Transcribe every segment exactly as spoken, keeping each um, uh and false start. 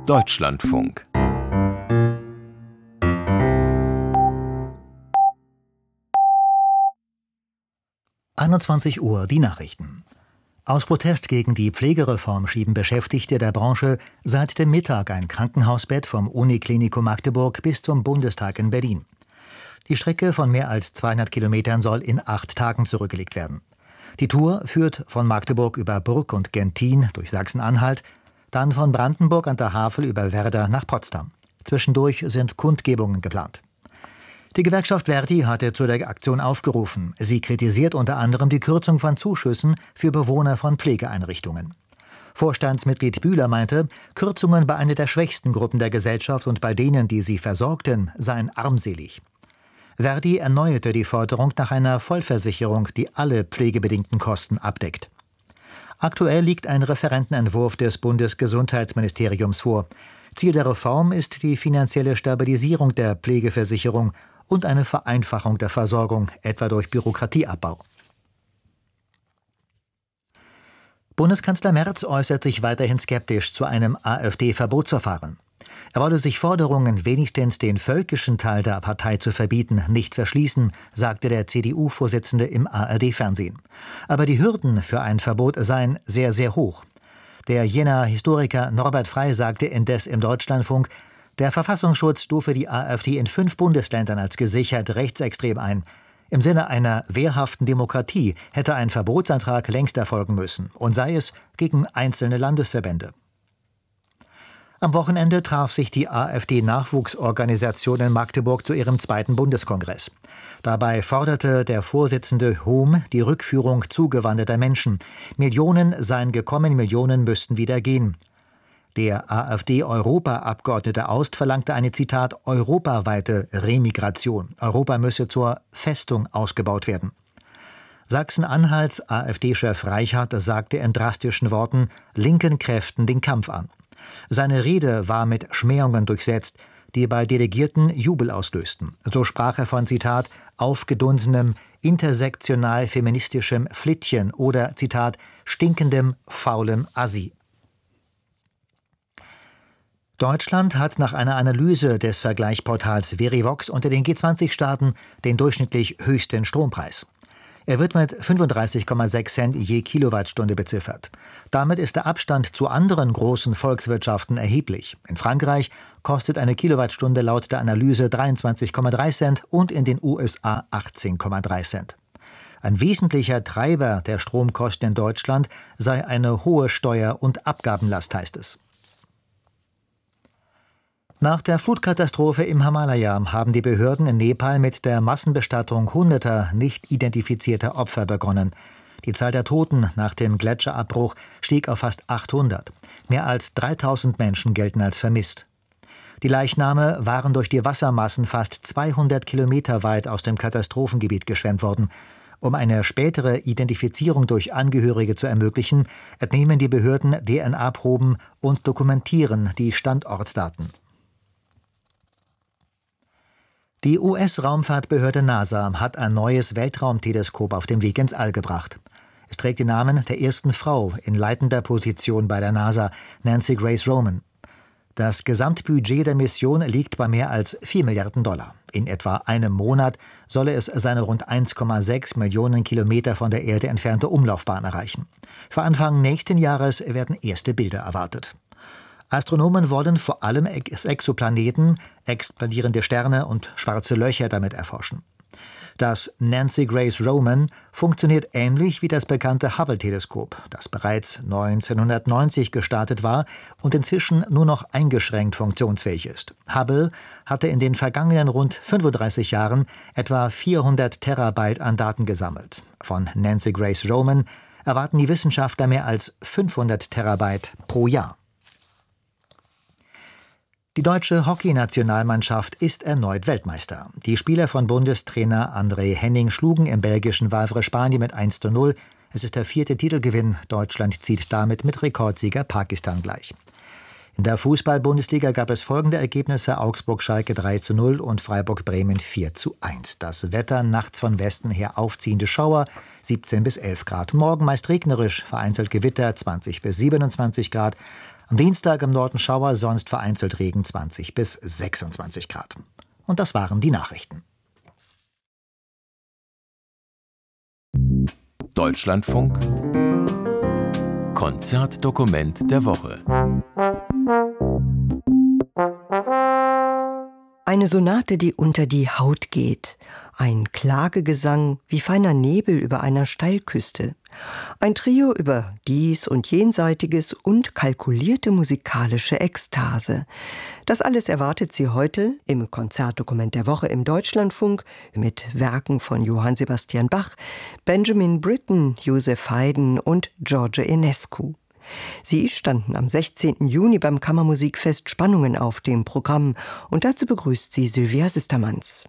Deutschlandfunk. einundzwanzig Uhr, die Nachrichten. Aus Protest gegen die Pflegereform schieben Beschäftigte der Branche seit dem Mittag ein Krankenhausbett vom Uniklinikum Magdeburg bis zum Bundestag in Berlin. Die Strecke von mehr als zweihundert Kilometern soll in acht Tagen zurückgelegt werden. Die Tour führt von Magdeburg über Brugg und Genthin durch Sachsen-Anhalt, dann von Brandenburg an der Havel über Werder nach Potsdam. Zwischendurch sind Kundgebungen geplant. Die Gewerkschaft Verdi hatte zu der Aktion aufgerufen. Sie kritisiert unter anderem die Kürzung von Zuschüssen für Bewohner von Pflegeeinrichtungen. Vorstandsmitglied Bühler meinte, Kürzungen bei einer der schwächsten Gruppen der Gesellschaft und bei denen, die sie versorgten, seien armselig. Verdi erneuerte die Forderung nach einer Vollversicherung, die alle pflegebedingten Kosten abdeckt. Aktuell liegt ein Referentenentwurf des Bundesgesundheitsministeriums vor. Ziel der Reform ist die finanzielle Stabilisierung der Pflegeversicherung und eine Vereinfachung der Versorgung, etwa durch Bürokratieabbau. Bundeskanzler Merz äußert sich weiterhin skeptisch zu einem AfD-Verbotsverfahren. Er wolle sich Forderungen, wenigstens den völkischen Teil der Partei zu verbieten, nicht verschließen, sagte der C D U-Vorsitzende im A R D-Fernsehen. Aber die Hürden für ein Verbot seien sehr, sehr hoch. Der Jenaer Historiker Norbert Frey sagte indes im Deutschlandfunk, der Verfassungsschutz stufe die AfD in fünf Bundesländern als gesichert rechtsextrem ein. Im Sinne einer wehrhaften Demokratie hätte ein Verbotsantrag längst erfolgen müssen, und sei es gegen einzelne Landesverbände. Am Wochenende traf sich die AfD-Nachwuchsorganisation in Magdeburg zu ihrem zweiten Bundeskongress. Dabei forderte der Vorsitzende Hohm die Rückführung zugewanderter Menschen. Millionen seien gekommen, Millionen müssten wieder gehen. Der AfD-Europa-Abgeordnete Aust verlangte eine, Zitat, europaweite Remigration. Europa müsse zur Festung ausgebaut werden. Sachsen-Anhalts AfD-Chef Reichert sagte in drastischen Worten linken Kräften den Kampf an. Seine Rede war mit Schmähungen durchsetzt, die bei Delegierten Jubel auslösten. So sprach er von, Zitat, aufgedunsenem, intersektional-feministischem Flittchen oder, Zitat, stinkendem, faulem Assi. Deutschland hat nach einer Analyse des Vergleichsportals Verivox unter den G zwanzig Staaten den durchschnittlich höchsten Strompreis. Er wird mit fünfunddreißig Komma sechs Cent je Kilowattstunde beziffert. Damit ist der Abstand zu anderen großen Volkswirtschaften erheblich. In Frankreich kostet eine Kilowattstunde laut der Analyse dreiundzwanzig Komma drei Cent und in den U S A achtzehn Komma drei Cent. Ein wesentlicher Treiber der Stromkosten in Deutschland sei eine hohe Steuer- und Abgabenlast, heißt es. Nach der Flutkatastrophe im Himalaya haben die Behörden in Nepal mit der Massenbestattung hunderter nicht identifizierter Opfer begonnen. Die Zahl der Toten nach dem Gletscherabbruch stieg auf fast achthundert. Mehr als dreitausend Menschen gelten als vermisst. Die Leichname waren durch die Wassermassen fast zweihundert Kilometer weit aus dem Katastrophengebiet geschwemmt worden. Um eine spätere Identifizierung durch Angehörige zu ermöglichen, entnehmen die Behörden D N A-Proben und dokumentieren die Standortdaten. Die U S-Raumfahrtbehörde NASA hat ein neues Weltraumteleskop auf dem Weg ins All gebracht. Es trägt den Namen der ersten Frau in leitender Position bei der NASA, Nancy Grace Roman. Das Gesamtbudget der Mission liegt bei mehr als vier Milliarden Dollar. In etwa einem Monat solle es seine rund eins Komma sechs Millionen Kilometer von der Erde entfernte Umlaufbahn erreichen. Für Anfang nächsten Jahres werden erste Bilder erwartet. Astronomen wollen vor allem Exoplaneten, explodierende Sterne und schwarze Löcher damit erforschen. Das Nancy Grace Roman funktioniert ähnlich wie das bekannte Hubble-Teleskop, das bereits neunzehnhundertneunzig gestartet war und inzwischen nur noch eingeschränkt funktionsfähig ist. Hubble hatte in den vergangenen rund fünfunddreißig Jahren etwa vierhundert Terabyte an Daten gesammelt. Von Nancy Grace Roman erwarten die Wissenschaftler mehr als fünfhundert Terabyte pro Jahr. Die deutsche Hockeynationalmannschaft ist erneut Weltmeister. Die Spieler von Bundestrainer André Henning schlugen im belgischen Wavre Spanien mit eins zu null. Es ist der vierte Titelgewinn. Deutschland zieht damit mit Rekordsieger Pakistan gleich. In der Fußball-Bundesliga gab es folgende Ergebnisse: Augsburg-Schalke drei zu null und Freiburg-Bremen vier zu eins. Das Wetter: nachts von Westen her aufziehende Schauer, siebzehn bis elf Grad. Morgen meist regnerisch, vereinzelt Gewitter, zwanzig bis siebenundzwanzig Grad. Am Dienstag im Norden Schauer, sonst vereinzelt Regen, zwanzig bis sechsundzwanzig Grad. Und das waren die Nachrichten. Deutschlandfunk Konzertdokument der Woche. Eine Sonate, die unter die Haut geht. Ein Klagegesang wie feiner Nebel über einer Steilküste. Ein Trio über Dies und Jenseitiges und kalkulierte musikalische Ekstase. Das alles erwartet Sie heute im Konzertdokument der Woche im Deutschlandfunk mit Werken von Johann Sebastian Bach, Benjamin Britten, Joseph Haydn und George Enescu. Sie standen am sechzehnten Juni beim Kammermusikfest Spannungen auf dem Programm und dazu begrüßt sie Sylvia Sistermanns.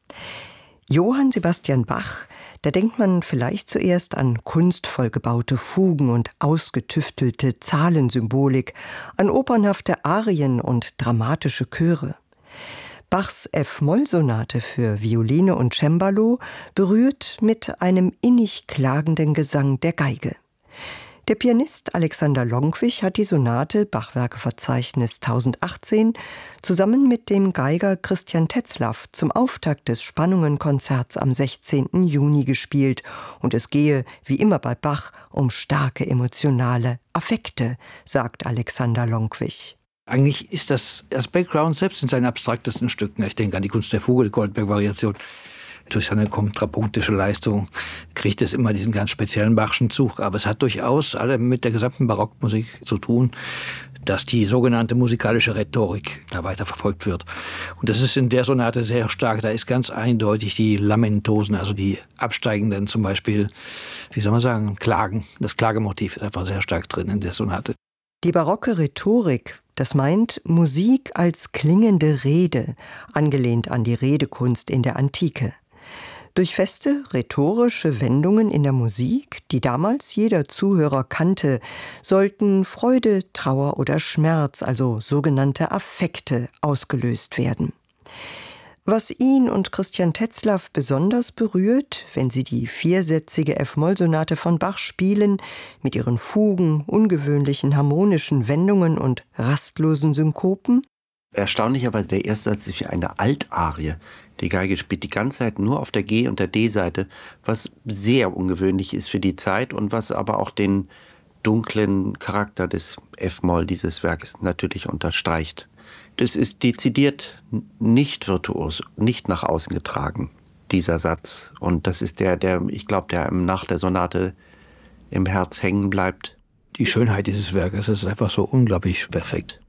Johann Sebastian Bach, da denkt man vielleicht zuerst an kunstvoll gebaute Fugen und ausgetüftelte Zahlensymbolik, an opernhafte Arien und dramatische Chöre. Bachs F-Moll-Sonate für Violine und Cembalo berührt mit einem innig klagenden Gesang der Geige. Der Pianist Alexander Lonkwich hat die Sonate Bachwerkeverzeichnis tausendachtzehn zusammen mit dem Geiger Christian Tetzlaff zum Auftakt des Spannungen-Konzerts am sechzehnten Juni gespielt. Und es gehe, wie immer bei Bach, um starke emotionale Affekte, sagt Alexander Lonkwich. Eigentlich ist das das Background selbst in seinen abstraktesten Stücken. Ich denke an die Kunst der Fuge, die Goldberg-Variation. Durch seine kontrapunktische Leistung kriegt es immer diesen ganz speziellen Bachschen Zug. Aber es hat durchaus alle mit der gesamten Barockmusik zu tun, dass die sogenannte musikalische Rhetorik da weiter verfolgt wird. Und das ist in der Sonate sehr stark. Da ist ganz eindeutig die Lamentosen, also die absteigenden zum Beispiel, wie soll man sagen, Klagen. Das Klagemotiv ist einfach sehr stark drin in der Sonate. Die barocke Rhetorik, das meint Musik als klingende Rede, angelehnt an die Redekunst in der Antike. Durch feste rhetorische Wendungen in der Musik, die damals jeder Zuhörer kannte, sollten Freude, Trauer oder Schmerz, also sogenannte Affekte, ausgelöst werden. Was ihn und Christian Tetzlaff besonders berührt, wenn sie die viersätzige F-Moll-Sonate von Bach spielen, mit ihren Fugen, ungewöhnlichen harmonischen Wendungen und rastlosen Synkopen? Erstaunlicherweise, der erste Satz ist wie eine Altarie. Die Geige spielt die ganze Zeit nur auf der G- und der D-Seite, was sehr ungewöhnlich ist für die Zeit und was aber auch den dunklen Charakter des F-Moll dieses Werkes natürlich unterstreicht. Das ist dezidiert nicht virtuos, nicht nach außen getragen, dieser Satz. Und das ist der, der ich glaube, der nach der Sonate im Herz hängen bleibt. Die Schönheit dieses Werkes ist einfach so unglaublich perfekt.